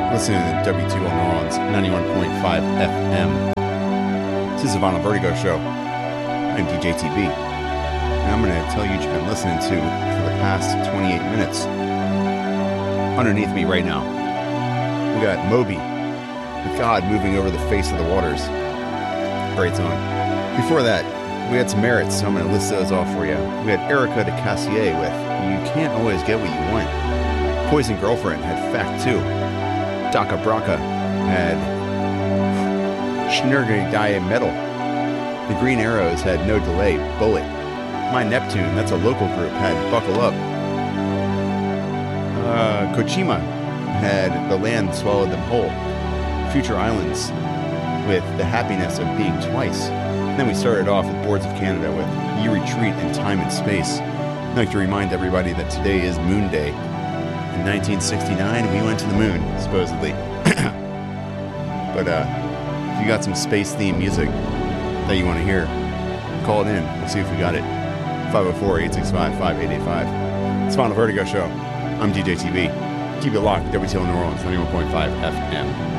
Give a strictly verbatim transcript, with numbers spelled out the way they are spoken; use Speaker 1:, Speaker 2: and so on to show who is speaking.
Speaker 1: listening to W two L New Orleans, ninety-one point five F M. This is the Vinyl Vertigo Show. I'm D J T B, and I'm going to tell you what you've been listening to for the past twenty-eight minutes. Underneath me right now, we got Moby, with God Moving Over the Face of the Waters. Great song. Before that, we had some merits, so I'm going to list those off for you. We had Erica de Cassier with You Can't Always Get What You Want. Poison Girlfriend had Fact two. Daka Braka had Schnergay Die Metal. The Green Arrows had No Delay, Bullet. My Neptune, that's a local group, had Buckle Up. Uh, Kojima had The Land Swallowed Them Whole. Future Islands with The Happiness of Being Twice. And then we started off with Boards of Canada with You Retreat in Time and Space. I'd like to remind everybody that today is Moon Day. In nineteen sixty-nine, we went to the moon, supposedly. But uh, if you got some space-themed music that you want to hear, call it in. We'll see if we got it. five oh four, eight six five, five eight eight five. It's Vinyl Vertigo Show. I'm D J T B. Keep it locked. W T L New Orleans, ninety-one point five F M.